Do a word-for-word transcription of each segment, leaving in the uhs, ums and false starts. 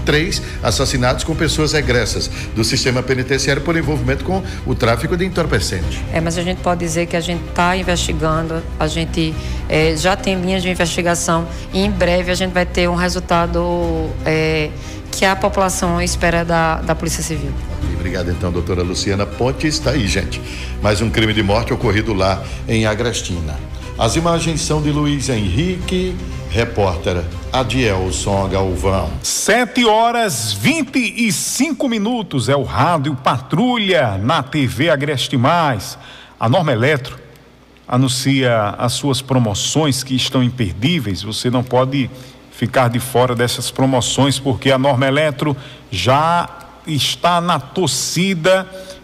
três assassinatos com pessoas egressas do sistema penitenciário por envolvimento com o tráfico de entorpecentes. É, mas a gente pode dizer que a gente está investigando, a gente é, já tem linhas de investigação e em breve a gente vai ter um resultado é, que a população espera da, da Polícia Civil. Obrigado então, doutora Luciana Pontes. Está aí, gente, mais um crime de morte ocorrido lá em Agrestina. As imagens são de Luiz Henrique, repórter Adielson Galvão. Sete horas vinte e cinco minutos é o Rádio Patrulha na T V Agreste Mais. A Norma Eletro anuncia as suas promoções que estão imperdíveis. Você não pode ficar de fora dessas promoções, porque a Norma Eletro já está na torcida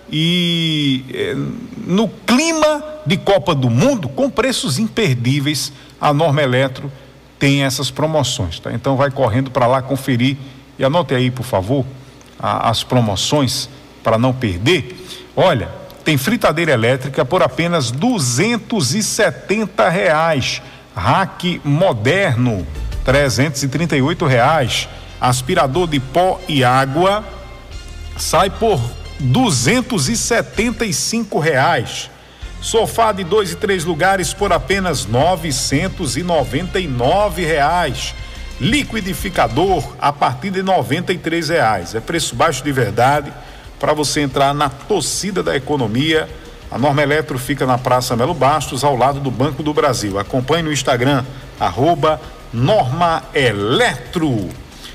e eh, no clima de Copa do Mundo, com preços imperdíveis. A Norma Eletro tem essas promoções, tá? Então vai correndo para lá conferir e anote aí, por favor, a, as promoções para não perder. Olha, tem fritadeira elétrica por apenas duzentos e setenta reais, rack moderno trezentos e trinta e oito reais, aspirador de pó e água sai por duzentos e setenta e cinco reais. Sofá de dois e três lugares por apenas novecentos e noventa e nove reais. Liquidificador a partir de noventa e três reais. É preço baixo de verdade para você entrar na torcida da economia. A Norma Eletro fica na Praça Melo Bastos, ao lado do Banco do Brasil. Acompanhe no Instagram, arroba Norma Eletro.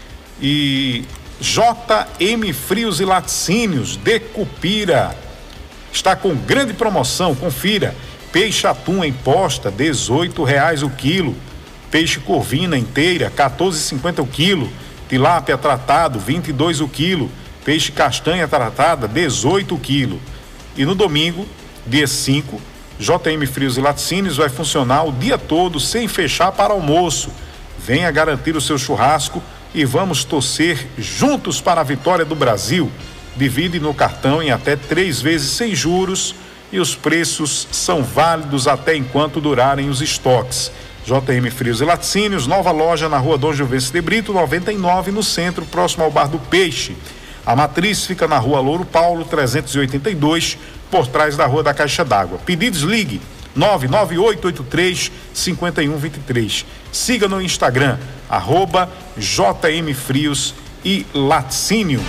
E J M Frios e Laticínios de Cupira está com grande promoção, confira. Peixe atum em posta, dezoito reais o quilo. Peixe corvina inteira, quatorze e cinquenta o quilo. Tilápia tratado, vinte e dois o quilo. Peixe castanha tratada, dezoito o quilo. E no domingo, dia cinco, J M Frios e Laticínios vai funcionar o dia todo sem fechar para almoço. Venha garantir o seu churrasco e vamos torcer juntos para a vitória do Brasil. Divide no cartão em até três vezes sem juros e os preços são válidos até enquanto durarem os estoques. J M Frios e Laticínios, nova loja na rua Dom Gilvestre de Brito, noventa e nove, no centro, próximo ao Bar do Peixe. A matriz fica na rua Louro Paulo, trezentos e oitenta e dois, por trás da rua da Caixa d'Água. Pedidos, ligue nove nove oito oito três cinco um dois três. Siga no Instagram, arroba J M Frios e Laticínios.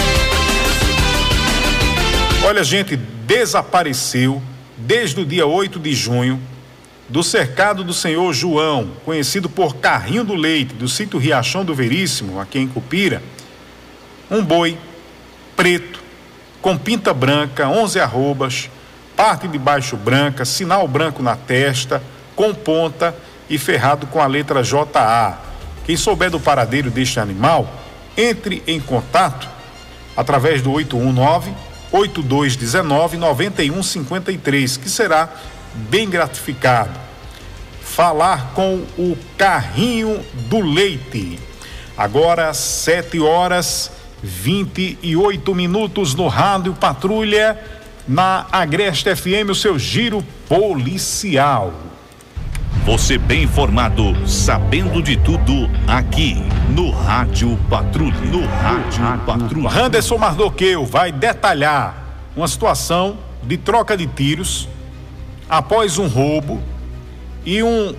Olha, gente, desapareceu desde o dia oito de junho do cercado do senhor João, conhecido por Carrinho do Leite, do sítio Riachão do Veríssimo, aqui em Cupira, um boi preto, com pinta branca, onze arrobas, parte de baixo branca, sinal branco na testa, com ponta e ferrado com a letra J A. Quem souber do paradeiro deste animal, entre em contato através do oito um nove, oito dois um nove, nove um cinco três, que será bem gratificado. Falar com o Carrinho do Leite. Agora sete horas vinte e oito minutos no Rádio Patrulha, na Agreste F M, o seu giro policial. Você bem informado, sabendo de tudo, aqui no Rádio Patrulha. No Rádio Patrulha. Anderson Mardoqueu vai detalhar uma situação de troca de tiros após um roubo e um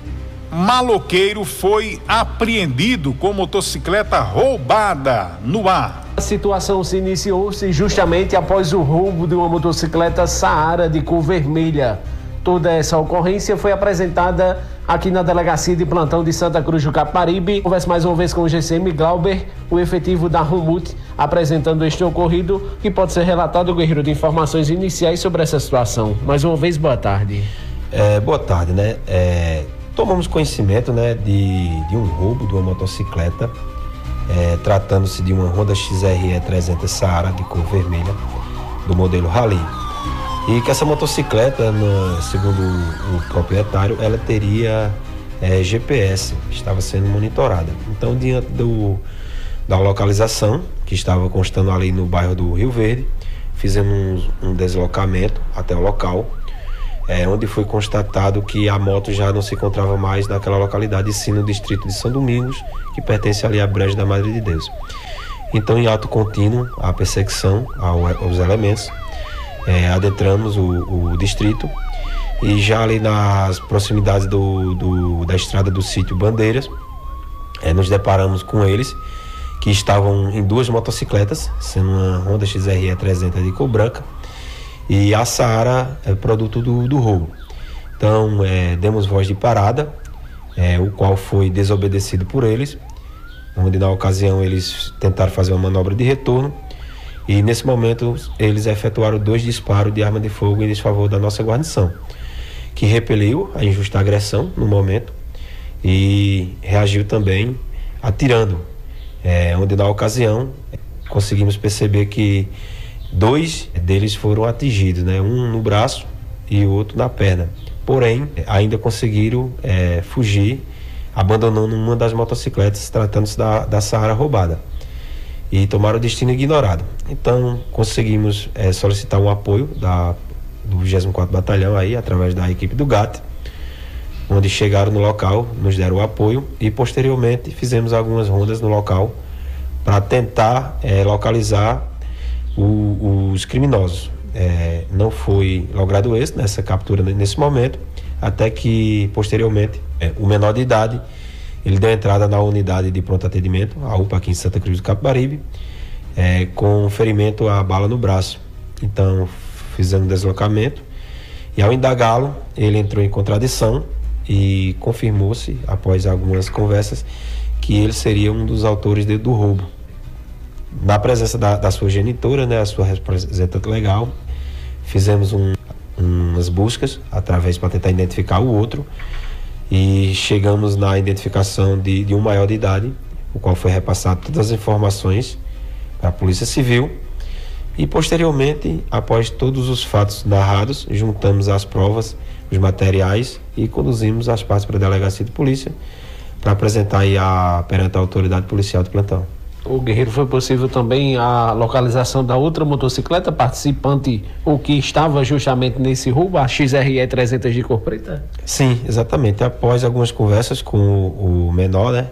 maloqueiro foi apreendido com motocicleta roubada no ar. A situação se iniciou-se justamente após o roubo de uma motocicleta Saara de cor vermelha. Toda essa ocorrência foi apresentada aqui na Delegacia de Plantão de Santa Cruz do Caparibe. Converso mais uma vez com o G C M Glauber, o efetivo da Rumut, apresentando este ocorrido, que pode ser relatado, Guerreiro, de informações iniciais sobre essa situação. Mais uma vez, boa tarde. É, boa tarde, né? É, tomamos conhecimento, né, de, de um roubo de uma motocicleta, é, tratando-se de uma Honda X R E trezentos Saara de cor vermelha, do modelo Rally. E que essa motocicleta, no, segundo o, o proprietário, ela teria é, G P S, estava sendo monitorada. Então, diante do, da localização, que estava constando ali no bairro do Rio Verde, fizemos um, um deslocamento até o local, é, onde foi constatado que a moto já não se encontrava mais naquela localidade, e sim no distrito de São Domingos, que pertence ali à Brejo da Madre de Deus. Então, em ato contínuo, a perseguição ao, aos elementos, é, adentramos o, o distrito e já ali nas proximidades do, do, da estrada do sítio Bandeiras, é, nos deparamos com eles, que estavam em duas motocicletas, sendo uma Honda X R E trezentos de cor branca e a Saara, é, produto do, do roubo. Então, é, demos voz de parada, é, o qual foi desobedecido por eles, onde na ocasião eles tentaram fazer uma manobra de retorno e nesse momento eles efetuaram dois disparos de arma de fogo em desfavor da nossa guarnição, que repeliu a injusta agressão no momento e reagiu também atirando, é, onde na ocasião conseguimos perceber que dois deles foram atingidos, né? Um no braço e o outro na perna, porém ainda conseguiram é, fugir, abandonando uma das motocicletas, tratando-se da, da Saara roubada, e tomaram o destino ignorado. Então conseguimos é, solicitar um apoio da, do vigésimo quarto Batalhão aí, através da equipe do G A T, onde chegaram no local, nos deram o apoio e posteriormente fizemos algumas rondas no local para tentar é, localizar o, os criminosos. É, não foi logrado êxito nessa captura nesse momento, até que posteriormente é, o menor de idade ele deu entrada na unidade de pronto atendimento, a U P A aqui em Santa Cruz do Capibaribe, é, com ferimento à bala no braço. Então fizemos deslocamento e ao indagá-lo ele entrou em contradição e confirmou-se após algumas conversas que ele seria um dos autores de, do roubo. Na presença da, da sua genitora, né, a sua representante legal, fizemos um, umas buscas através para tentar identificar o outro e chegamos na identificação de, de um maior de idade, o qual foi repassado todas as informações para a Polícia Civil e posteriormente, após todos os fatos narrados, juntamos as provas, os materiais e conduzimos as partes para a delegacia de polícia para apresentar aí a, perante a autoridade policial de plantão. O Guerreiro, foi possível também a localização da outra motocicleta participante, ou que estava justamente nesse roubo, a X R E trezentos de cor preta? Sim, exatamente. Após algumas conversas com o, o menor, né,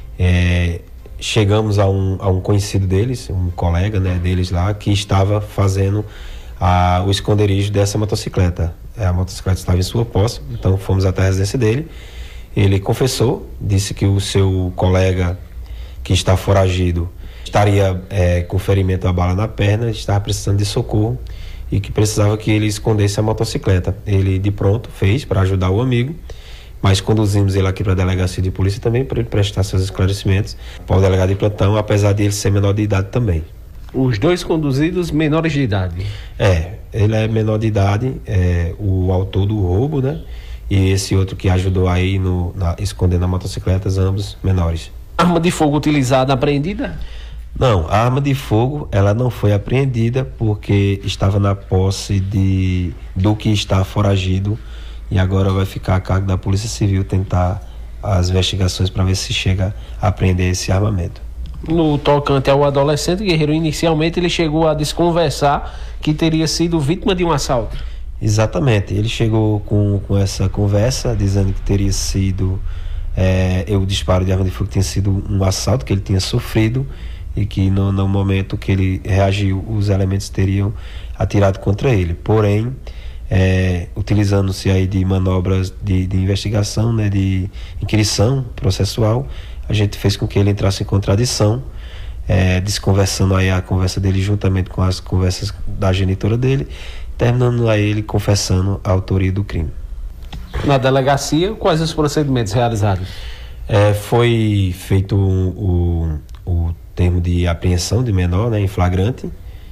é, chegamos a um, a um conhecido deles, um colega, né, deles lá, que estava fazendo a, o esconderijo dessa motocicleta. A motocicleta estava em sua posse, então fomos até a residência dele. Ele confessou, disse que o seu colega que está foragido estaria é, com ferimento à bala na perna, estava precisando de socorro e que precisava que ele escondesse a motocicleta. Ele de pronto fez para ajudar o amigo, mas conduzimos ele aqui para a delegacia de polícia também para ele prestar seus esclarecimentos para o delegado de plantão, apesar de ele ser menor de idade também. Os dois conduzidos menores de idade? É, ele é menor de idade, é o autor do roubo, né? E esse outro que ajudou aí no, na, escondendo a motocicleta, ambos menores. Arma de fogo utilizada, apreendida? Não, a arma de fogo ela não foi apreendida porque estava na posse de, do que está foragido e agora vai ficar a cargo da Polícia Civil tentar as investigações para ver se chega a apreender esse armamento. No tocante ao adolescente, Guerreiro, inicialmente ele chegou a desconversar que teria sido vítima de um assalto. Exatamente, ele chegou com, com essa conversa dizendo que teria sido é, o disparo de arma de fogo tinha sido um assalto que ele tinha sofrido e que no, no momento que ele reagiu os elementos teriam atirado contra ele, porém é, utilizando-se aí de manobras de, de investigação, né, de inquirição processual, a gente fez com que ele entrasse em contradição, é, desconversando aí a conversa dele juntamente com as conversas da genitora dele, terminando aí ele confessando a autoria do crime. Na delegacia, quais os procedimentos realizados? É, foi feito o, o, o termo de apreensão de menor, né, em flagrante,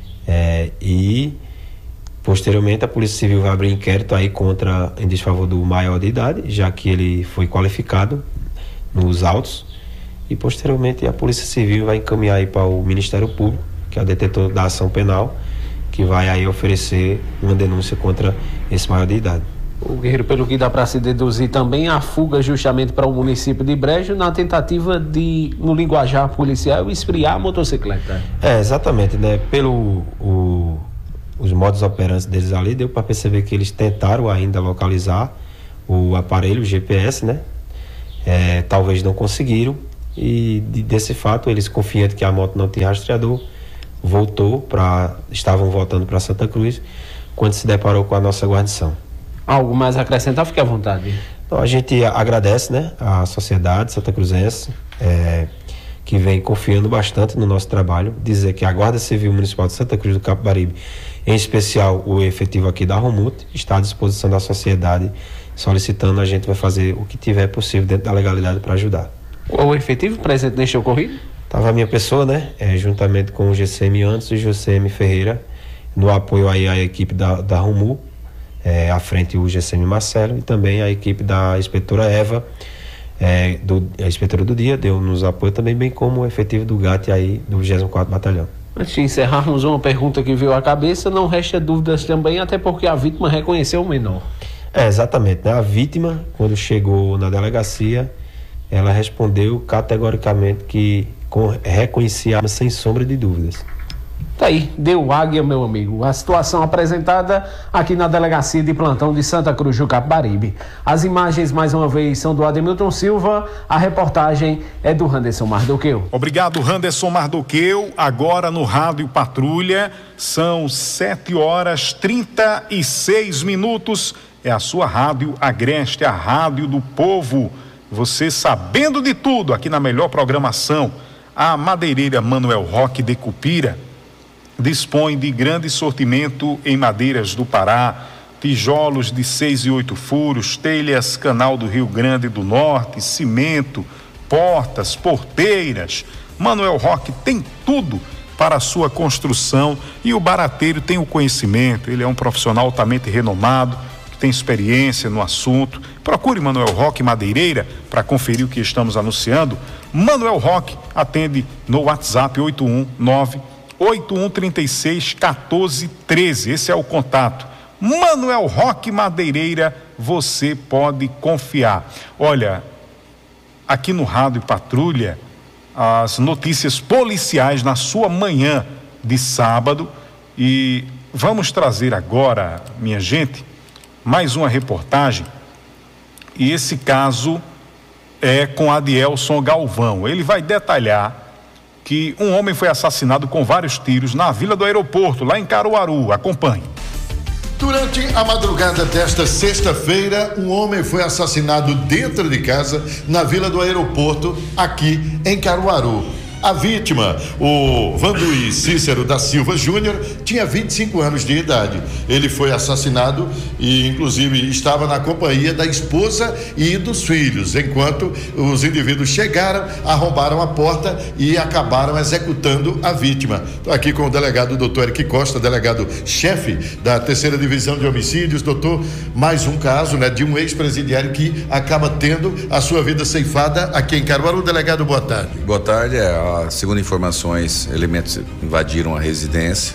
é, e posteriormente a Polícia Civil vai abrir inquérito aí contra, em desfavor do maior de idade, já que ele foi qualificado nos autos, e posteriormente a Polícia Civil vai encaminhar aí para o Ministério Público, que é o detetor da ação penal, que vai aí oferecer uma denúncia contra esse maior de idade. O Guerreiro, pelo que dá para se deduzir também, a fuga justamente para o município de Brejo na tentativa de, no linguajar policial, esfriar a motocicleta. É, exatamente, né? Pelo o, os modos operantes deles ali, deu para perceber que eles tentaram ainda localizar o aparelho, o G P S, né? É, talvez não conseguiram e de, desse fato, eles confiantes que a moto não tinha rastreador, voltou para, estavam voltando para Santa Cruz, quando se deparou com a nossa guarnição. Algo mais a acrescentar? Fique à vontade. Então, a gente agradece, né, a sociedade santa cruzense, é, que vem confiando bastante no nosso trabalho, dizer que a Guarda Civil Municipal de Santa Cruz do Capibaribe, em especial o efetivo aqui da Romut, está à disposição da sociedade, solicitando, a gente vai fazer o que tiver possível dentro da legalidade para ajudar. O efetivo presente neste ocorrido? Estava a minha pessoa, né, é, juntamente com o G C M Anderson e o G C M Ferreira, no apoio aí à equipe da, da Romut, é, à frente o G C M Marcelo e também a equipe da inspetora Eva, é, do, a inspetora do dia, deu nos apoio também, bem como o efetivo do G A T aí do vigésimo quarto Batalhão. Antes de encerrarmos, uma pergunta que veio à cabeça, não resta dúvidas também, até porque a vítima reconheceu o menor. É, exatamente, né? A vítima, quando chegou na delegacia, ela respondeu categoricamente que com, reconhecia sem sombra de dúvidas. Tá aí, deu águia, meu amigo. A situação apresentada aqui na Delegacia de Plantão de Santa Cruz do Capibaribe. As imagens, mais uma vez, são do Ademilton Silva. A reportagem é do Randerson Mardoqueu. Obrigado, Randerson Mardoqueu. Agora no Rádio Patrulha, são sete horas trinta e seis minutos. É a sua rádio Agreste, a rádio do povo. Você sabendo de tudo aqui na melhor programação. A madeireira Manuel Roque de Cupira dispõe de grande sortimento em madeiras do Pará, tijolos de seis e oito furos, telhas Canal do Rio Grande do Norte, cimento, portas, porteiras. Manuel Roque tem tudo para a sua construção e o barateiro tem o conhecimento, ele é um profissional altamente renomado, que tem experiência no assunto. Procure Manuel Roque Madeireira para conferir o que estamos anunciando. Manuel Roque atende no WhatsApp oito um nove oito um três seis um quatro um três. Esse é o contato. Manuel Roque Madeireira, você pode confiar. Olha, aqui no Rádio Patrulha, as notícias policiais na sua manhã de sábado, e vamos trazer agora, minha gente, mais uma reportagem, e esse caso é com Adielson Galvão. Ele vai detalhar que um homem foi assassinado com vários tiros na Vila do Aeroporto, lá em Caruaru. Acompanhe. Durante a madrugada desta sexta-feira, um homem foi assassinado dentro de casa na Vila do Aeroporto, aqui em Caruaru. A vítima, o Vanduí Cícero da Silva Júnior, tinha vinte e cinco anos de idade. Ele foi assassinado e, inclusive, estava na companhia da esposa e dos filhos, enquanto os indivíduos chegaram, arrombaram a porta e acabaram executando a vítima. Estou aqui com o delegado doutor Eric Costa, delegado-chefe da terceira divisão de homicídios. Doutor, mais um caso, né, de um ex-presidiário que acaba tendo a sua vida ceifada aqui em Caruaru. Delegado, boa tarde. Boa tarde. É, segundo informações, elementos invadiram a residência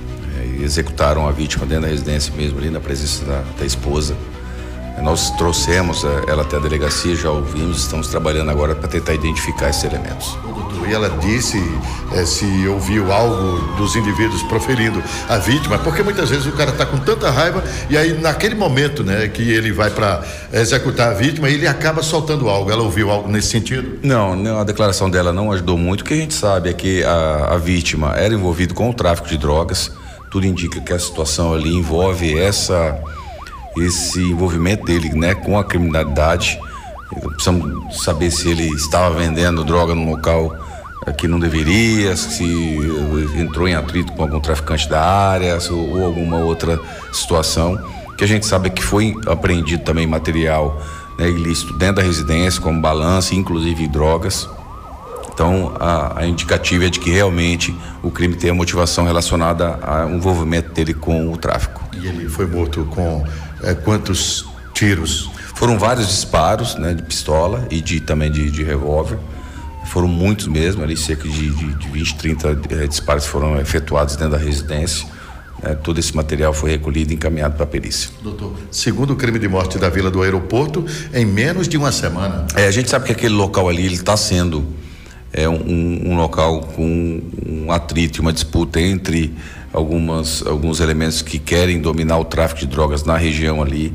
é, e executaram a vítima dentro da residência mesmo, ali na presença da, da esposa. É, nós trouxemos é, ela até a delegacia, já ouvimos, estamos trabalhando agora para tentar identificar esses elementos. E ela disse é, se ouviu algo dos indivíduos proferindo a vítima, porque muitas vezes o cara está com tanta raiva e aí naquele momento, né, que ele vai para executar a vítima, ele acaba soltando algo. Ela ouviu algo nesse sentido? Não, não, a declaração dela não ajudou muito. O que a gente sabe é que a, a vítima era envolvida com o tráfico de drogas. Tudo indica que a situação ali envolve essa, esse envolvimento dele, né, com a criminalidade. Precisamos saber se ele estava vendendo droga num local que não deveria, se entrou em atrito com algum traficante da área ou alguma outra situação. O que a gente sabe é que foi apreendido também material, né, ilícito dentro da residência, como balança, inclusive drogas. Então, a, a indicativa é de que realmente o crime tem a motivação relacionada ao envolvimento dele com o tráfico. E ele foi morto com é, quantos tiros? Foram vários disparos, né, de pistola e de, também de, de revólver. Foram muitos mesmo, ali cerca de, de, de vinte, trinta eh, disparos foram efetuados dentro da residência. Eh, todo esse material foi recolhido e encaminhado para a perícia. Doutor, segundo o crime de morte da Vila do Aeroporto, em menos de uma semana. É, a gente sabe que aquele local ali está sendo é, um, um local com um atrito e uma disputa entre algumas, alguns elementos que querem dominar o tráfico de drogas na região ali.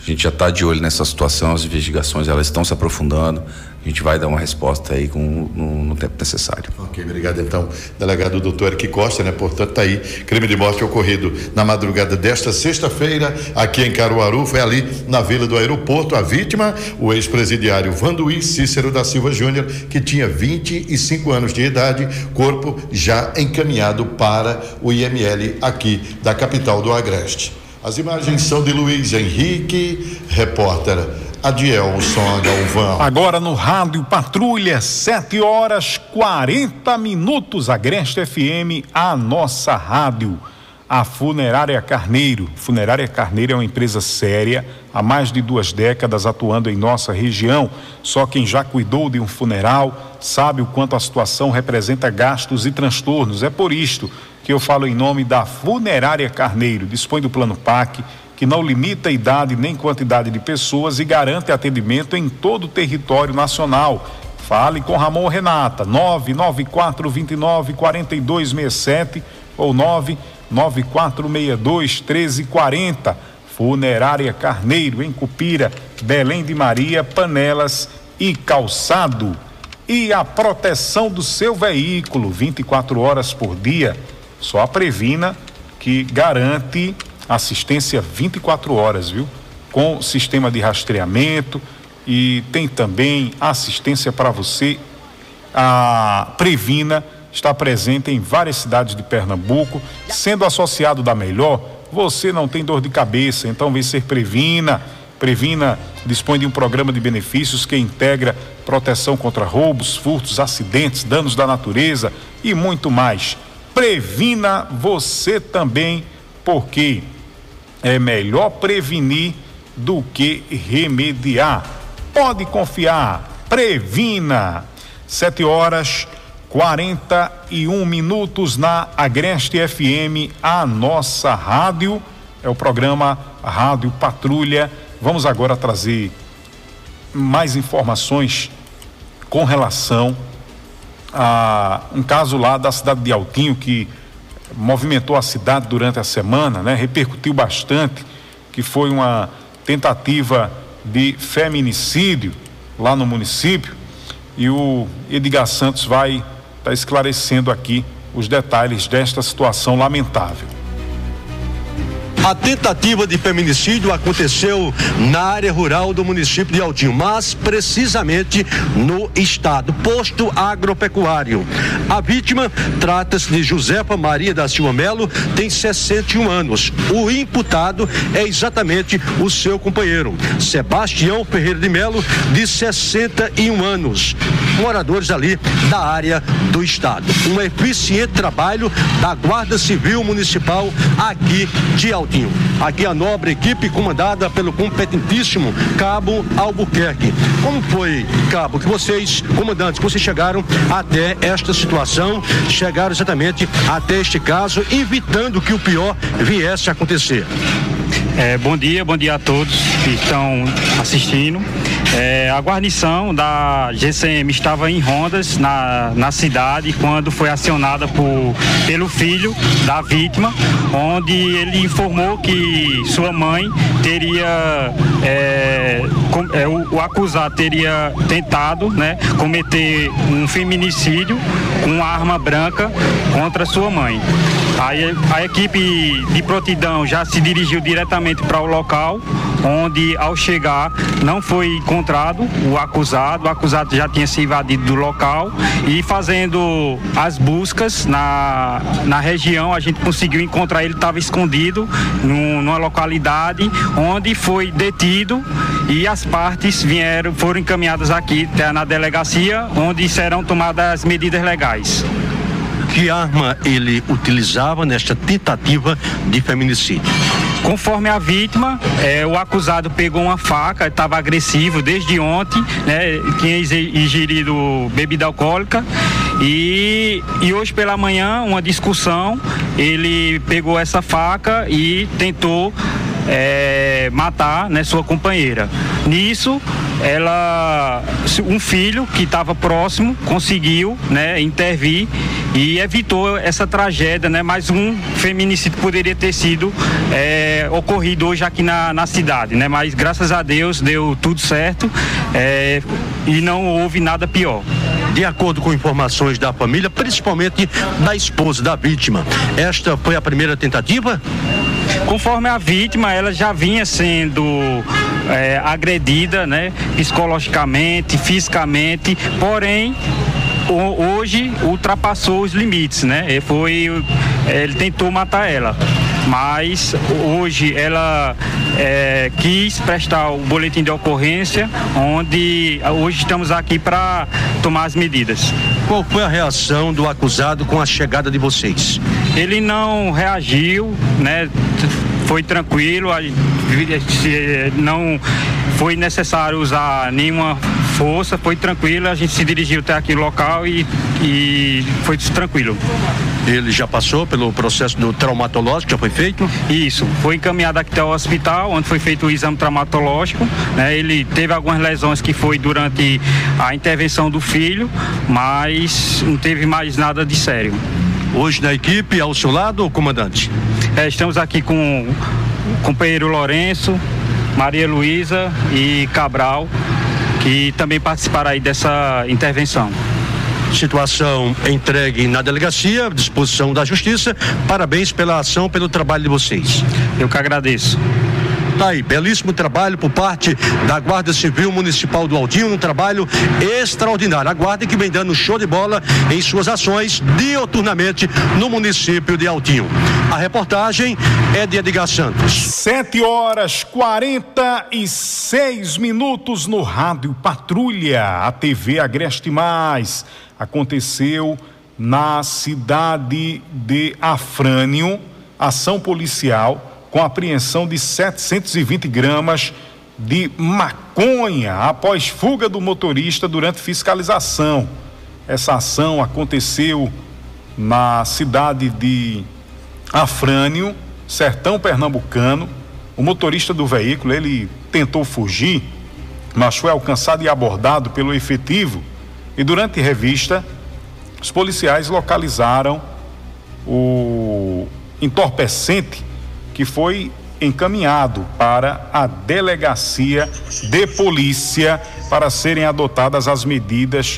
A gente já está de olho nessa situação, as investigações elas estão se aprofundando. A gente vai dar uma resposta aí com, no, no tempo necessário. Ok, obrigado então, delegado doutor Eric Costa, né? Portanto, tá aí, crime de morte ocorrido na madrugada desta sexta-feira, aqui em Caruaru, foi ali na Vila do Aeroporto. A vítima, o ex-presidiário Vanduí Cícero da Silva Júnior, que tinha vinte e cinco anos de idade, corpo já encaminhado para o I M L aqui da capital do Agreste. As imagens são de Luiz Henrique, repórter Adielson Galvão. Agora no Rádio Patrulha, sete horas quarenta minutos, Agreste F M, a nossa rádio. A Funerária Carneiro. Funerária Carneiro é uma empresa séria, há mais de duas décadas atuando em nossa região. Só quem já cuidou de um funeral sabe o quanto a situação representa gastos e transtornos. É por isto que eu falo em nome da Funerária Carneiro. Dispõe do plano P A C, que não limita a idade nem quantidade de pessoas e garante atendimento em todo o território nacional. Fale com Ramon ou Renata, nove nove quatro dois nove quatro dois seis sete ou nove nove quatro seis dois um três quatro zero. Funerária Carneiro, em Cupira, Belém de Maria, Panelas e Calçado. E a proteção do seu veículo, vinte e quatro horas por dia. Só a Previna, que garante assistência vinte e quatro horas, viu? Com sistema de rastreamento, e tem também assistência para você. A Previna está presente em várias cidades de Pernambuco. Sendo associado da Melhor, você não tem dor de cabeça, então vem ser Previna. Previna dispõe de um programa de benefícios que integra proteção contra roubos, furtos, acidentes, danos da natureza e muito mais. Previna você também, porque é melhor prevenir do que remediar. Pode confiar, Previna. Sete horas quarenta e um minutos na Agreste F M, a nossa rádio. É o programa Rádio Patrulha. Vamos agora trazer mais informações com relação a um caso lá da cidade de Altinho que movimentou a cidade durante a semana, né? Repercutiu bastante, que foi uma tentativa de feminicídio lá no município, e o Edgar Santos vai estar tá esclarecendo aqui os detalhes desta situação lamentável. A tentativa de feminicídio aconteceu na área rural do município de Altinho, mas precisamente no estado, posto agropecuário. A vítima trata-se de Josefa Maria da Silva Melo, tem sessenta e um anos. O imputado é exatamente o seu companheiro, Sebastião Ferreira de Melo, de sessenta e um anos. Moradores ali da área do estado. Um eficiente trabalho da Guarda Civil Municipal aqui de Altinho. Aqui a nobre equipe comandada pelo competentíssimo Cabo Albuquerque. Como foi, Cabo, que vocês, comandantes, que vocês chegaram até esta situação, chegaram exatamente até este caso, evitando que o pior viesse a acontecer? É, bom dia, bom dia a todos que estão assistindo. É, a guarnição da G C M estava em rondas na, na cidade quando foi acionada por, pelo filho da vítima, onde ele informou que sua mãe teria, é, com, é, o, o acusado teria tentado, né, cometer um feminicídio com uma arma branca contra sua mãe. Aí a equipe de prontidão já se dirigiu diretamente para o local, onde ao chegar não foi encontrado o acusado, o acusado já tinha se invadido do local, e fazendo as buscas na, na região a gente conseguiu encontrar ele, estava escondido num, numa localidade onde foi detido, e as partes vieram, foram encaminhadas aqui na delegacia, onde serão tomadas as medidas legais. Que arma ele utilizava nesta tentativa de feminicídio? Conforme a vítima, é, o acusado pegou uma faca, estava agressivo desde ontem, né, tinha ingerido bebida alcoólica, e, e hoje pela manhã, uma discussão, ele pegou essa faca e tentou é, matar, né, sua companheira. Nisso, ela, um filho que estava próximo conseguiu, né, intervir e evitou essa tragédia, né? Mais um feminicídio poderia ter sido é, ocorrido hoje aqui na, na cidade, né? Mas graças a Deus deu tudo certo é, e não houve nada pior. De acordo com informações da família, principalmente da esposa da vítima, esta foi a primeira tentativa? Conforme a vítima, ela já vinha sendo é, agredida, né? Psicologicamente, fisicamente, porém hoje ultrapassou os limites, né? Ele foi, ele tentou matar ela, mas hoje ela é, quis prestar o boletim de ocorrência, onde hoje estamos aqui para tomar as medidas. Qual foi a reação do acusado com a chegada de vocês? Ele não reagiu, né? Foi tranquilo, não foi necessário usar nenhuma força, foi tranquilo, a gente se dirigiu até aqui no local e, e foi tranquilo. Ele já passou pelo processo do traumatológico, já foi feito? Isso, foi encaminhado aqui até o hospital, onde foi feito o exame traumatológico, né? Ele teve algumas lesões que foi durante a intervenção do filho, mas não teve mais nada de sério. Hoje na equipe, ao seu lado, comandante? É, estamos aqui com o companheiro Lourenço, Maria Luísa e Cabral, que também participaram aí dessa intervenção. Situação entregue na delegacia, disposição da justiça. Parabéns pela ação, pelo trabalho de vocês. Eu que agradeço. Tá aí, belíssimo trabalho por parte da Guarda Civil Municipal do Altinho, um trabalho extraordinário. A Guarda que vem dando show de bola em suas ações dioturnamente no município de Altinho. A reportagem é de Edgar Santos. Sete horas quarenta e seis minutos no Rádio Patrulha, a T V Agreste Mais. Aconteceu na cidade de Afrânio, ação policial com apreensão de setecentos e vinte gramas de maconha após fuga do motorista durante fiscalização. Essa ação aconteceu na cidade de Afrânio, sertão pernambucano. O motorista do veículo, ele tentou fugir, mas foi alcançado e abordado pelo efetivo. E durante revista, os policiais localizaram o entorpecente que foi encaminhado para a delegacia de polícia para serem adotadas as medidas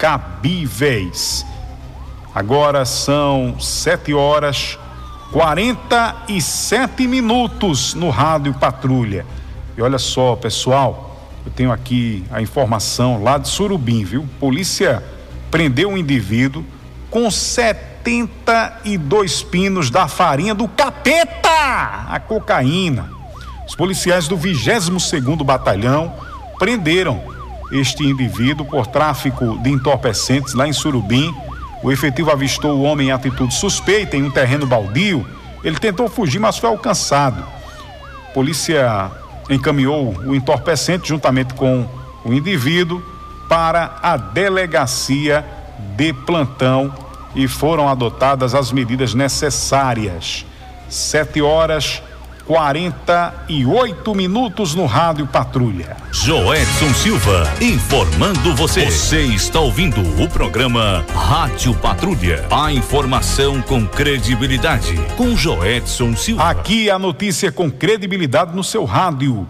cabíveis. Agora são sete horas quarenta e sete minutos no Rádio Patrulha. E olha só, pessoal, eu tenho aqui a informação lá de Surubim, viu? Polícia prendeu um indivíduo com setenta e dois pinos da farinha do capeta, a cocaína. Os policiais do vigésimo segundo Batalhão prenderam este indivíduo por tráfico de entorpecentes lá em Surubim. O efetivo avistou o homem em atitude suspeita em um terreno baldio. Ele tentou fugir, mas foi alcançado. A polícia encaminhou o entorpecente juntamente com o indivíduo para a delegacia de plantão e foram adotadas as medidas necessárias. Sete horas quarenta e oito minutos no Rádio Patrulha. Joedson Silva, informando você. Você está ouvindo o programa Rádio Patrulha. A informação com credibilidade, com Joedson Silva. Aqui a notícia com credibilidade no seu rádio.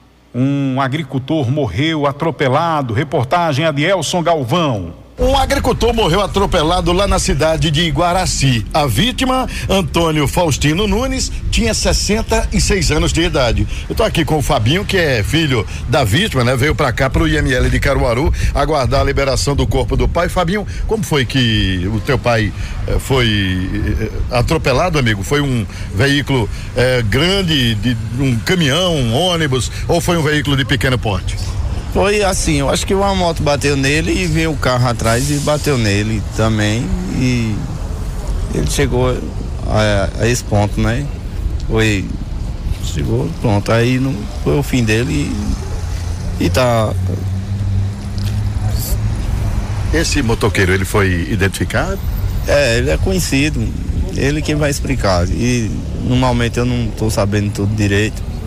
Um agricultor morreu atropelado. Reportagem Adielson Galvão. Um agricultor morreu atropelado lá na cidade de Iguaraci. A vítima, Antônio Faustino Nunes, tinha sessenta e seis anos de idade. Eu tô aqui com o Fabinho, que é filho da vítima, né? Veio pra cá pro I M L de Caruaru aguardar a liberação do corpo do pai. Fabinho, como foi que o teu pai eh, foi eh, atropelado, amigo? Foi um veículo eh, grande, de um caminhão, um ônibus, ou foi um veículo de pequeno porte? Foi assim, eu acho que uma moto bateu nele e veio o carro atrás e bateu nele também, e ele chegou a, a esse ponto, né? Foi, chegou, pronto, aí não foi o fim dele e, e tá. Esse motoqueiro, ele foi identificado? É, ele é conhecido, ele quem vai explicar, e normalmente eu não tô sabendo tudo direito.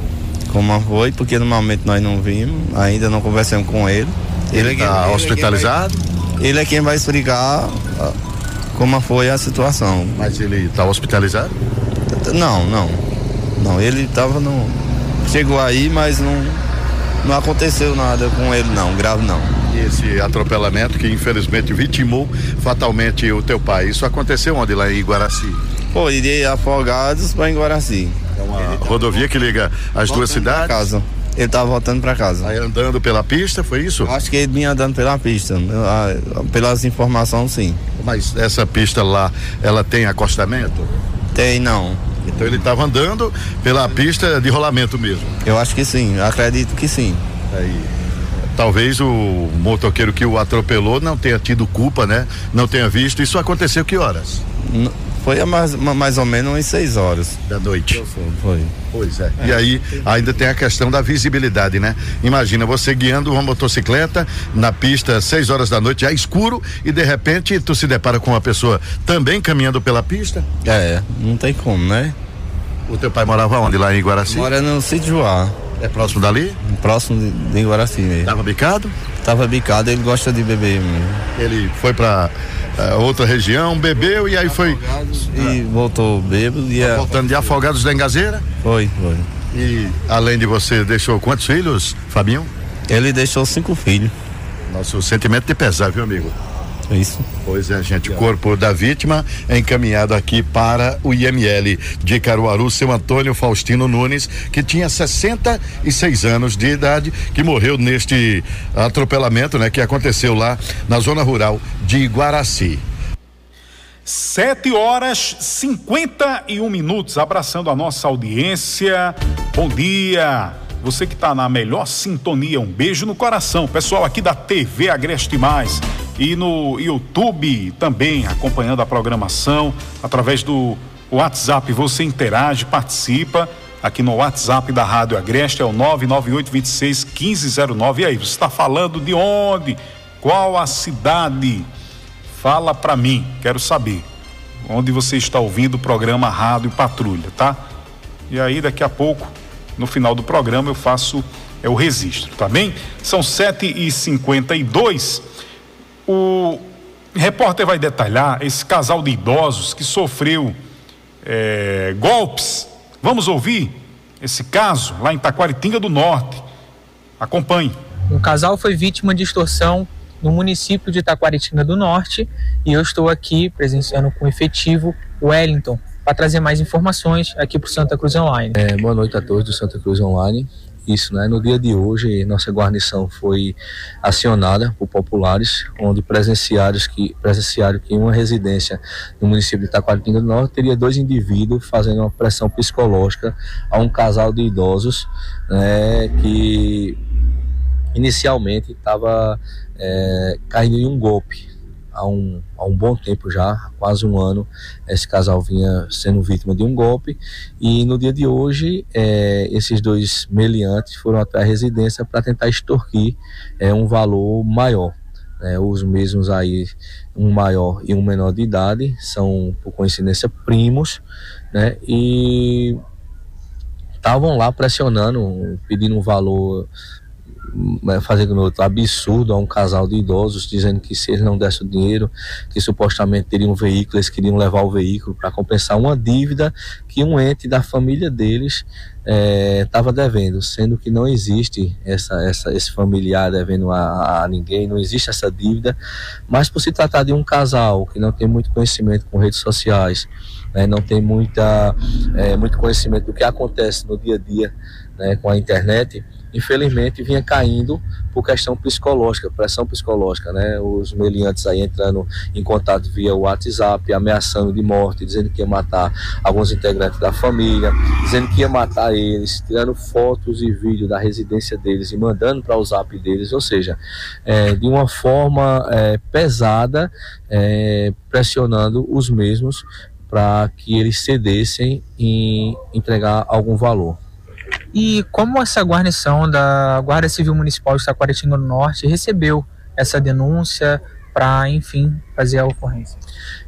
como foi, porque normalmente nós não vimos, ainda não conversamos com ele. Ele está hospitalizado? Ele é quem vai explicar como foi a situação. Mas ele está hospitalizado? Não, não. Não, ele estava no. Chegou aí, mas não, não aconteceu nada com ele, não, grave não. E esse atropelamento que infelizmente vitimou fatalmente o teu pai, isso aconteceu onde? Lá em Guaraci? Pô, de Afogados para Guaraci. É uma rodovia que liga as duas cidades? Casa. Ele estava voltando para casa. Aí andando pela pista, foi isso? Eu acho que ele vinha andando pela pista, pelas informações sim. Mas essa pista lá, ela tem acostamento? Tem, não. Então ele estava andando pela pista de rolamento mesmo? Eu acho que sim, acredito que sim. Aí, talvez o motoqueiro que o atropelou não tenha tido culpa, né? Não tenha visto. Isso aconteceu que horas? N- Foi a mais, mais ou menos umas seis horas da noite. Foi. Pois é. E aí ainda tem a questão da visibilidade, né? Imagina você guiando uma motocicleta na pista seis horas da noite, já escuro, e de repente tu se depara com uma pessoa também caminhando pela pista? É, não tem como, né? O teu pai morava onde? Lá em Guaraci? Mora no Sítio Joá. É próximo dali? Próximo de, de Guaraci mesmo. Tava bicado? Tava bicado, ele gosta de beber mesmo. Ele foi pra uh, outra região, bebeu e aí foi... E ah. voltou bêbado. E tá a... voltando de Afogados da Engazeira? Foi, foi. E além de você, deixou quantos filhos, Fabinho? Ele deixou cinco filhos. Nosso sentimento de pesar, viu, amigo? Isso. Pois é, gente, o corpo da vítima é encaminhado aqui para o I M L de Caruaru, seu Antônio Faustino Nunes, que tinha sessenta e seis anos de idade, que morreu neste atropelamento, né, que aconteceu lá na zona rural de Guaraci. Sete horas cinquenta e um minutos, abraçando a nossa audiência. Bom dia. Você que está na melhor sintonia, um beijo no coração. Pessoal aqui da T V Agreste Mais e no YouTube também acompanhando a programação através do WhatsApp. Você interage, participa aqui no WhatsApp da Rádio Agreste, é o nove nove oito, dois seis, um cinco zero nove. E aí, você está falando de onde? Qual a cidade? Fala para mim, quero saber onde você está ouvindo o programa Rádio Patrulha, tá? E aí daqui a pouco, no final do programa, eu faço é, o registro, tá bem? São sete e cinquenta e dois. O repórter vai detalhar esse casal de idosos que sofreu é, golpes. Vamos ouvir esse caso lá em Taquaritinga do Norte. Acompanhe. Um casal foi vítima de extorsão no município de Taquaritinga do Norte e eu estou aqui presenciando com o efetivo Wellington para trazer mais informações aqui para o Santa Cruz Online. É, boa noite a todos do Santa Cruz Online. Isso, né? No dia de hoje, nossa guarnição foi acionada por populares, onde presenciários que, presenciaram que em uma residência no município de Taquaritinga do Norte teria dois indivíduos fazendo uma pressão psicológica a um casal de idosos, né, que inicialmente estava é, caindo em um golpe. Há um, há um bom tempo já, há quase um ano, esse casal vinha sendo vítima de um golpe e no dia de hoje é, esses dois meliantes foram até a residência para tentar extorquir é, um valor maior. É, os mesmos aí, um maior e um menor de idade, são por coincidência primos, né, e estavam lá pressionando, pedindo um valor, fazendo outro absurdo a um casal de idosos, dizendo que se eles não dessem o dinheiro, que supostamente teriam um veículo, eles queriam levar o veículo para compensar uma dívida que um ente da família deles estava é, devendo, sendo que não existe essa, essa, esse familiar devendo a, a ninguém, não existe essa dívida, mas por se tratar de um casal que não tem muito conhecimento com redes sociais, né, não tem muita, é, muito conhecimento do que acontece no dia a dia, né, com a internet, infelizmente vinha caindo por questão psicológica, pressão psicológica, né? Os meliantes aí entrando em contato via WhatsApp, ameaçando de morte, dizendo que ia matar alguns integrantes da família, dizendo que ia matar eles, tirando fotos e vídeos da residência deles e mandando para o zap deles, ou seja, é, de uma forma é, pesada, é, pressionando os mesmos para que eles cedessem e entregar algum valor. E como essa guarnição da Guarda Civil Municipal de Taquaritinga do Norte recebeu essa denúncia para, enfim, fazer a ocorrência?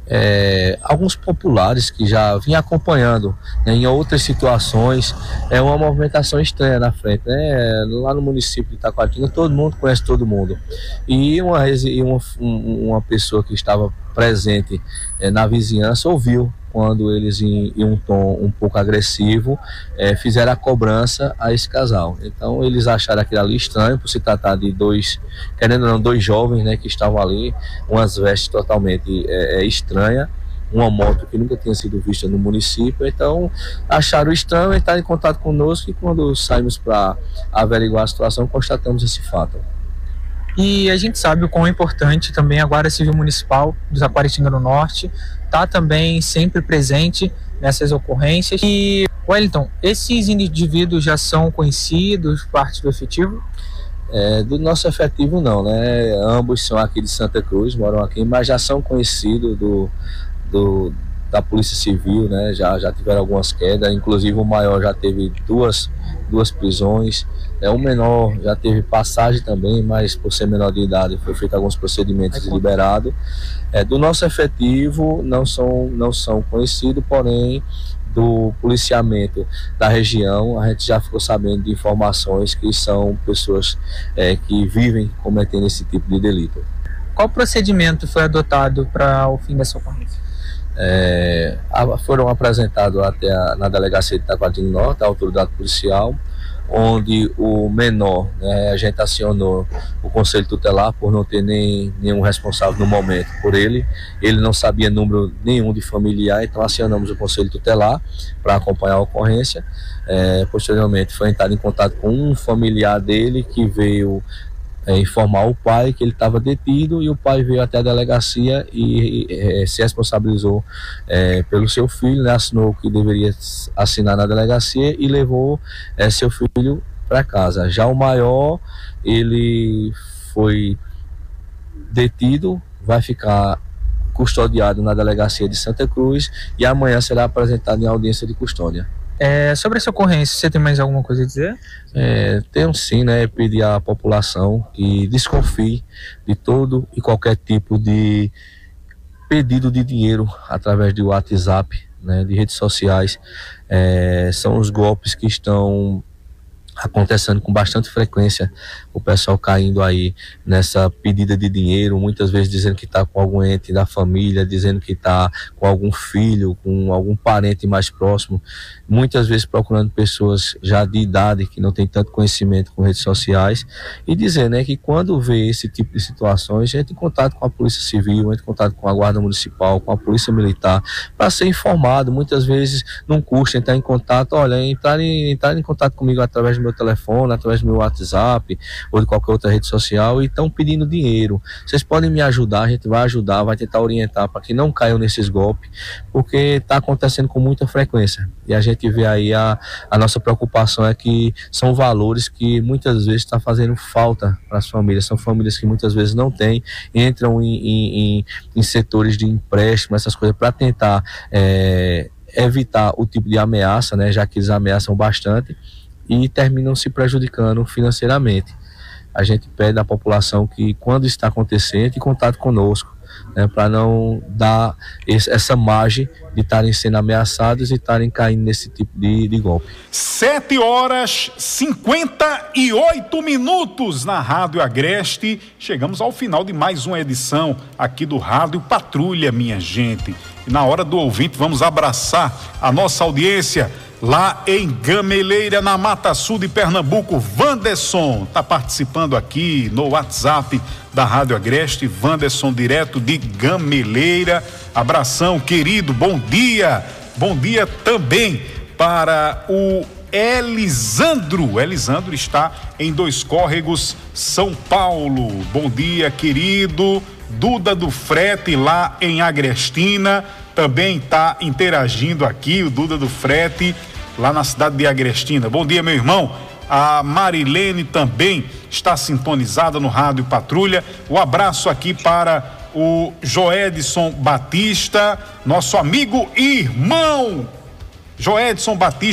É, alguns populares que já vinham acompanhando, né, em outras situações, é uma movimentação estranha na frente, né? Lá no município de Taquaritinga todo mundo conhece todo mundo, e uma, uma, uma pessoa que estava presente é, na vizinhança ouviu quando eles em, em um tom um pouco agressivo é, fizeram a cobrança a esse casal. Então eles acharam aquilo ali estranho por se tratar de dois, querendo ou não, dois jovens, né, que estavam ali, umas vestes totalmente é, estranha, uma moto que nunca tinha sido vista no município. Então acharam estranho, entraram em contato conosco, e quando saímos para averiguar a situação, constatamos esse fato. E a gente sabe o quão importante também a Guarda Civil Municipal do Taquaritinga do Norte está também sempre presente nessas ocorrências. E, Wellington, esses indivíduos já são conhecidos, parte do efetivo? É, do nosso efetivo não, né? Ambos são aqui de Santa Cruz, moram aqui, mas já são conhecidos do, do, da Polícia Civil, né? Já, já tiveram algumas quedas, inclusive o maior já teve duas, duas prisões. É, o menor já teve passagem também, mas por ser menor de idade foi feito alguns procedimentos e liberado. É, do nosso efetivo não são, não são conhecidos, porém do policiamento da região a gente já ficou sabendo de informações que são pessoas é, que vivem cometendo esse tipo de delito. Qual procedimento foi adotado para o fim dessa ocorrência? É, foram apresentados até a, na delegacia de Taquaritinga do Norte, a autoridade policial, onde o menor, né, a gente acionou o Conselho Tutelar por não ter nem, nenhum responsável no momento por ele. Ele não sabia número nenhum de familiar, então acionamos o Conselho Tutelar para acompanhar a ocorrência. É, posteriormente foi entrado em contato com um familiar dele que veio é, informar o pai que ele estava detido, e o pai veio até a delegacia e, e é, se responsabilizou é, pelo seu filho, né, assinou o que deveria assinar na delegacia e levou é, seu filho para casa. Já o maior, ele foi detido, vai ficar custodiado na delegacia de Santa Cruz e amanhã será apresentado em audiência de custódia. É, sobre essa ocorrência, você tem mais alguma coisa a dizer? É, tenho sim, né, pedir à população que desconfie de todo e qualquer tipo de pedido de dinheiro através de WhatsApp, né, de redes sociais. É, são os golpes que estão acontecendo com bastante frequência, o pessoal caindo aí nessa pedida de dinheiro, muitas vezes dizendo que está com algum ente da família, dizendo que está com algum filho, com algum parente mais próximo, muitas vezes procurando pessoas já de idade que não tem tanto conhecimento com redes sociais, e dizer, né, que quando vê esse tipo de situações, entra em contato com a Polícia Civil, entra em contato com a Guarda Municipal, com a Polícia Militar, para ser informado. Muitas vezes não custa entrar em contato, olha, entrar em, entrar em contato comigo através do meu telefone, através do meu WhatsApp ou de qualquer outra rede social, e estão pedindo dinheiro. Vocês podem me ajudar, a gente vai ajudar, vai tentar orientar para que não caiam nesses golpes, porque está acontecendo com muita frequência. E a gente vê aí a, a nossa preocupação é que são valores que muitas vezes está fazendo falta para as famílias. São famílias que muitas vezes não têm, entram em, em, em, em setores de empréstimo, essas coisas, para tentar é, evitar o tipo de ameaça, né, já que eles ameaçam bastante, e terminam se prejudicando financeiramente. A gente pede à população que, quando está acontecendo, entre em contato conosco, né, para não dar esse, essa margem de estarem sendo ameaçados e estarem caindo nesse tipo de, de golpe. Sete horas cinquenta e oito minutos na Rádio Agreste. Chegamos ao final de mais uma edição aqui do Rádio Patrulha, minha gente. E na hora do ouvinte, vamos abraçar a nossa audiência lá em Gameleira, na Mata Sul de Pernambuco. Wanderson está participando aqui no WhatsApp da Rádio Agreste. Wanderson, direto de Gameleira. Abração, querido, bom dia. Bom dia também para o Elisandro. Elisandro está em Dois Córregos, São Paulo. Bom dia, querido. Duda do Frete, lá em Agrestina, também está interagindo aqui, o Duda do Frete, lá na cidade de Agrestina. Bom dia, meu irmão. A Marilene também está sintonizada no Rádio Patrulha. O abraço aqui para o Joedson Batista, nosso amigo e irmão Joedson Batista.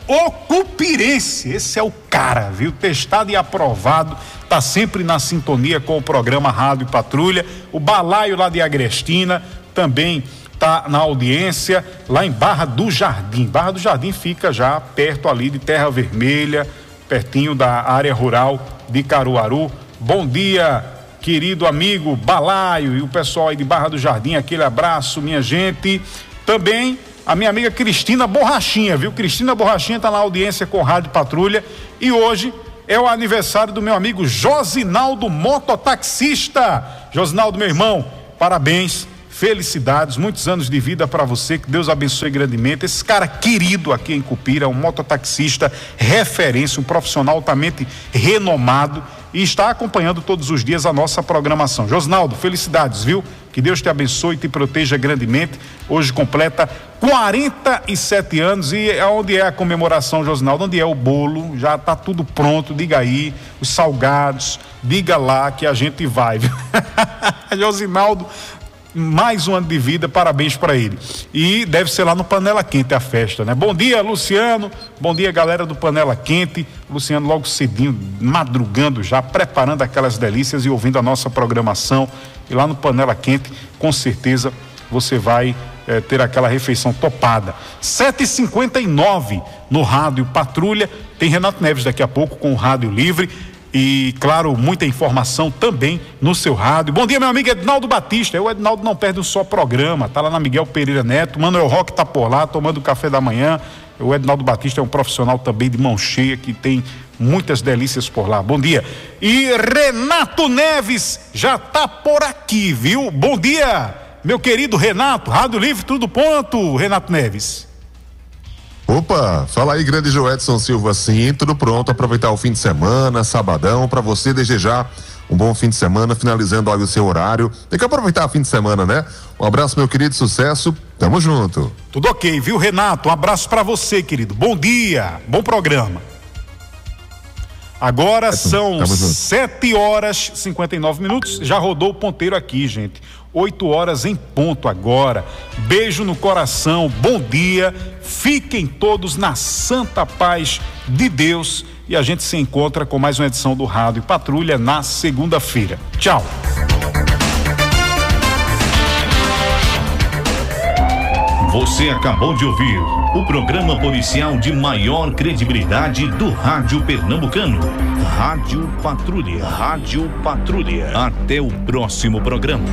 o Cupirense. Esse é o cara, viu? Testado e aprovado, tá sempre na sintonia com o programa Rádio Patrulha. O Balaio lá de Agrestina também tá na audiência, lá em Barra do Jardim. Barra do Jardim fica já perto ali de Terra Vermelha, pertinho da área rural de Caruaru. Bom dia, querido amigo Balaio e o pessoal aí de Barra do Jardim, aquele abraço, minha gente. Também a minha amiga Cristina Borrachinha, viu? Cristina Borrachinha tá na audiência com Rádio Patrulha e hoje é o aniversário do meu amigo Josinaldo, mototaxista. Josinaldo, meu irmão, parabéns, felicidades, muitos anos de vida para você, que Deus abençoe grandemente. Esse cara querido aqui em Cupira, um mototaxista referência, um profissional altamente renomado e está acompanhando todos os dias a nossa programação. Josinaldo, felicidades, viu? Que Deus te abençoe e te proteja grandemente. Hoje completa quarenta e sete anos e onde é a comemoração, Josinaldo? Onde é o bolo? Já está tudo pronto, diga aí, os salgados, diga lá que a gente vai, viu? Josinaldo, mais um ano de vida, parabéns para ele. E deve ser lá no Panela Quente a festa, né? Bom dia, Luciano. Bom dia, galera do Panela Quente. Luciano logo cedinho, madrugando já, preparando aquelas delícias e ouvindo a nossa programação. E lá no Panela Quente, com certeza você vai eh, ter aquela refeição topada. sete e cinquenta e nove no Rádio Patrulha. Tem Renato Neves daqui a pouco com o Rádio Livre. E, claro, muita informação também no seu rádio. Bom dia, meu amigo Ednaldo Batista. O Ednaldo não perde um só programa, tá lá na Miguel Pereira Neto. Manuel Roque tá por lá, tomando café da manhã. O Ednaldo Batista é um profissional também de mão cheia, que tem muitas delícias por lá. Bom dia. E Renato Neves já tá por aqui, viu? Bom dia, meu querido Renato. Rádio Livre, tudo pronto, Renato Neves? Opa, fala aí, grande Joedson Silva. Sim, tudo pronto, aproveitar o fim de semana, sabadão, para você desejar um bom fim de semana, finalizando aí o seu horário. Tem que aproveitar o fim de semana, né? Um abraço, meu querido, sucesso, tamo junto. Tudo ok, viu, Renato? Um abraço para você, querido. Bom dia, bom programa. Agora é, são sete horas e cinquenta e nove minutos, já rodou o ponteiro aqui, gente. oito horas em ponto agora. Beijo no coração, bom dia. Fiquem todos na santa paz de Deus e a gente se encontra com mais uma edição do Rádio Patrulha na segunda-feira. Tchau. Você acabou de ouvir o programa policial de maior credibilidade do rádio pernambucano. Rádio Patrulha. Rádio Patrulha. Até o próximo programa.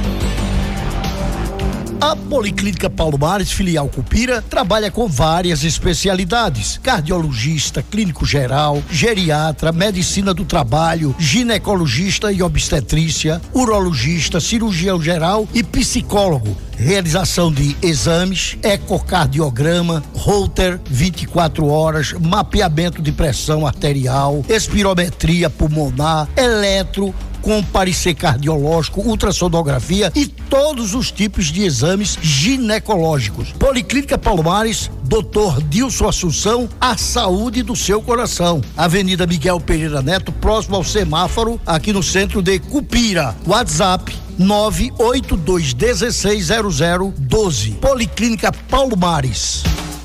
A Policlínica Paulo Mares, filial Cupira, trabalha com várias especialidades: cardiologista, clínico geral, geriatra, medicina do trabalho, ginecologista e obstetrícia, urologista, cirurgião geral e psicólogo. Realização de exames, ecocardiograma, Holter vinte e quatro horas, mapeamento de pressão arterial, espirometria pulmonar, eletro, com parecer cardiológico, ultrassonografia e todos os tipos de exames ginecológicos. Policlínica Paulo Mares, doutor Dilson Assunção, a saúde do seu coração. Avenida Miguel Pereira Neto, próximo ao semáforo, aqui no centro de Cupira. WhatsApp nove oito dois um seis zero zero um dois. Policlínica Paulo Mares.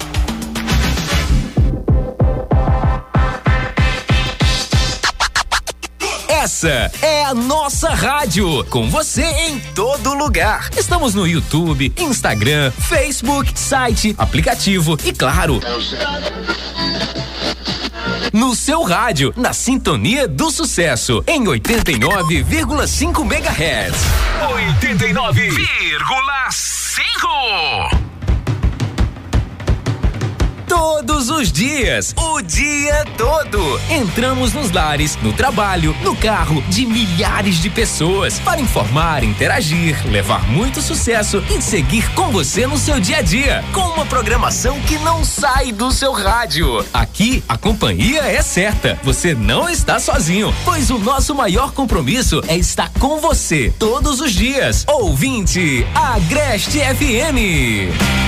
Essa é a nossa rádio, com você em todo lugar. Estamos no YouTube, Instagram, Facebook, site, aplicativo e, claro, no seu rádio, na sintonia do sucesso, em oitenta e nove vírgula cinco megahertz. oitenta e nove vírgula cinco. Todos os dias, o dia todo. Entramos nos lares, no trabalho, no carro de milhares de pessoas para informar, interagir, levar muito sucesso e seguir com você no seu dia a dia, com uma programação que não sai do seu rádio. Aqui, a companhia é certa. Você não está sozinho, pois o nosso maior compromisso é estar com você todos os dias. Ouvinte, Agreste F M.